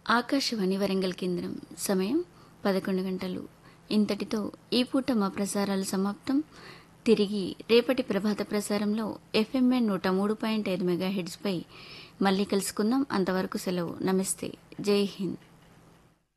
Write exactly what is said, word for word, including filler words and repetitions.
ఆకాశవాణి వరంగల్ కేంద్రం సమయం పదకొండు గంటలు. ఇంతటితో ఈ పూట మా ప్రసారాలు సమాప్తం. తిరిగి రేపటి ప్రభాత ప్రసారంలో ఎఫ్ఎంఎన్ నూట మూడు పాయింట్ ఐదు మెగాహెడ్స్పై మళ్ళీ కలుసుకుందాం. అంతవరకు సెలవు. నమస్తే. జై హింద్.